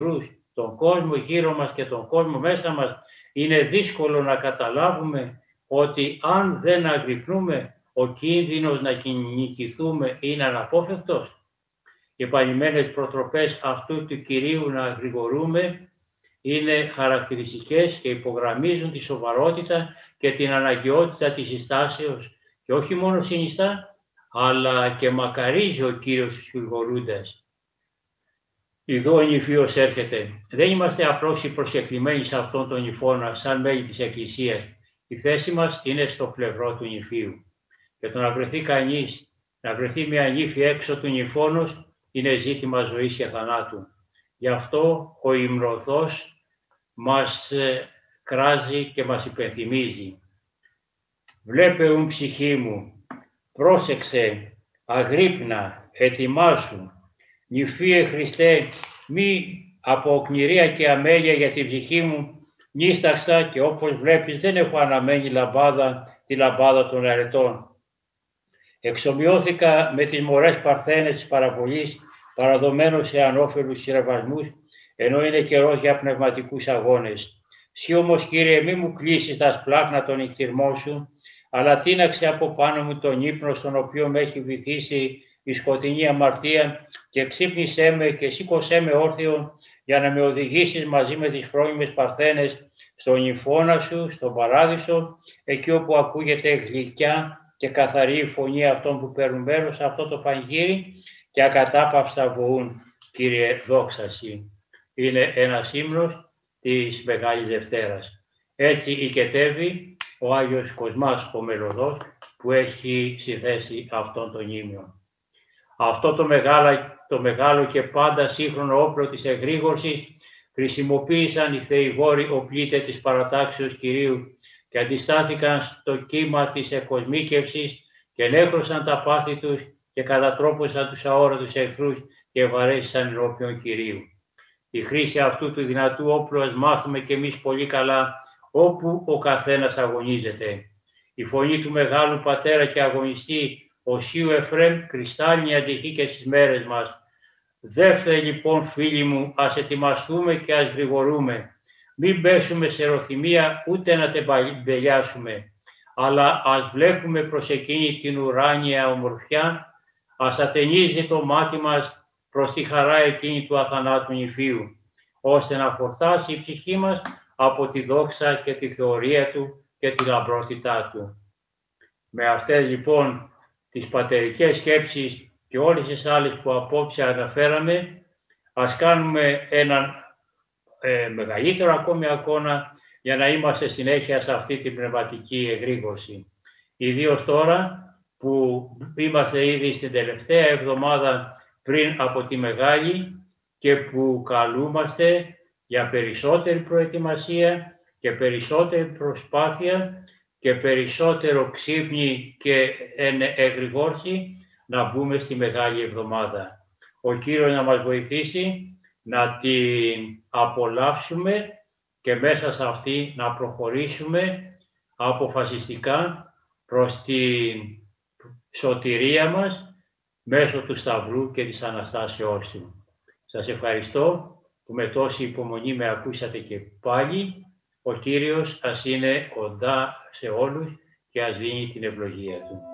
τον κόσμο γύρω μας και τον κόσμο μέσα μας, είναι δύσκολο να καταλάβουμε ότι αν δεν αγρυπνούμε, ο κίνδυνος να νικηθούμε είναι αναπόφευκτος. Οι επανειλημμένες προτροπές αυτού του Κυρίου να γρηγορούμε είναι χαρακτηριστικές και υπογραμμίζουν τη σοβαρότητα και την αναγκαιότητα της συστάσεως και όχι μόνο συνιστά, αλλά και μακαρίζει ο Κύριος τους γρηγορούντας. Ιδού ο νηφίος έρχεται. Δεν είμαστε απλώς οι προσκεκλημένοι σε αυτόν τον νηφώνα σαν μέλη της Εκκλησίας. Η θέση μας είναι στο πλευρό του νηφίου. Και το να βρεθεί κανείς, να βρεθεί μια νύφη έξω του νηφώνος, είναι ζήτημα ζωής και θανάτου. Γι' αυτό ο υμνοθός μας κράζει και μας υπενθυμίζει. Βλέπε ουν ψυχή μου, πρόσεξε, αγρύπνα, ετοιμάσου. Νηφίε Χριστέ, μη από οκνηρία και αμέλεια για την ψυχή μου, νύσταξα και όπως βλέπεις δεν έχω αναμένη τη λαμπάδα των αρετών. Εξομοιώθηκα με τις μωρές παρθένες της παραβολής, παραδομένος σε ανώφελους συρραβασμούς, ενώ είναι καιρός για πνευματικούς αγώνες. Συ όμως, Κύριε, μη μου κλείσεις τα σπλάχνα των νυχτηρμών σου, αλλά τίναξε από πάνω μου τον ύπνο στον οποίο με έχει βυθίσει η σκοτεινή αμαρτία και ξύπνησέ με και σήκωσέ με όρθιο για να με οδηγήσεις μαζί με τις φρόνιμες παρθένες στον νηφώνα σου, στον παράδεισο, εκεί όπου ακούγεται γλυκιά και καθαρή η φωνή αυτών που παίρνουν μέρος σε αυτό το πανηγύρι και ακατάπαυστα βοούν, Κύριε, δόξα Συ. Είναι ένας ύμνος της Μεγάλης Δευτέρας. Έτσι οικετεύει ο Άγιος Κοσμάς ο Μελωδός που έχει συνθέσει αυτόν τον ύμνο. Αυτό το μεγάλο και πάντα σύγχρονο όπλο της εγρήγορσης χρησιμοποίησαν οι θεηγόροι οπλίτες της παρατάξεως Κυρίου και αντιστάθηκαν στο κύμα της εκοσμίκευσης και ενέχρωσαν τα πάθη τους και κατατρόπωσαν τους αόρατους εχθρούς και βαρέσαν ενώπιον Κυρίου. Τη χρήση αυτού του δυνατού όπλου ας μάθουμε κι εμείς πολύ καλά όπου ο καθένας αγωνίζεται. Η φωνή του Μεγάλου Πατέρα και αγωνιστή Οσίου Εφραίμ κρυστάλλινη αντιχεί και στις μέρες μας. Δεύθε λοιπόν φίλοι μου, ας ετοιμαστούμε και ας γρηγορούμε. Μην πέσουμε σε ερωθυμία ούτε να τεμπελιάσουμε, αλλά ας βλέπουμε προς εκείνη την ουράνια ομορφιά, ας ατενίζει το μάτι μας προς τη χαρά εκείνη του αθανάτου νηφίου, ώστε να φορτάσει η ψυχή μας από τη δόξα και τη θεωρία του και τη λαμπρότητά του. Με αυτές λοιπόν τις πατερικές σκέψεις και όλες τις άλλες που απόψε αναφέραμε, ας κάνουμε έναν μεγαλύτερο ακόμη αγώνα για να είμαστε συνέχεια σε αυτή την πνευματική εγρήγορση. Ιδίως τώρα που είμαστε ήδη στην τελευταία εβδομάδα πριν από τη Μεγάλη και που καλούμαστε για περισσότερη προετοιμασία και περισσότερη προσπάθεια και περισσότερο ξύπνη και εγρηγόρση να μπούμε στη Μεγάλη Εβδομάδα. Ο Κύριος να μας βοηθήσει να την απολαύσουμε και μέσα σε αυτή να προχωρήσουμε αποφασιστικά προς τη σωτηρία μας μέσω του Σταυρού και της Αναστάσεώς Του. Σας ευχαριστώ που με τόση υπομονή με ακούσατε και πάλι. Ο Κύριος ας είναι κοντά σε όλους και ας δίνει την ευλογία Του.